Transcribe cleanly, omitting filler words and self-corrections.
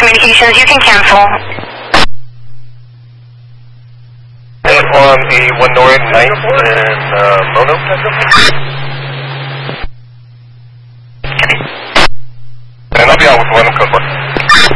communications. You can cancel. And on the 1 North 9th and Mono.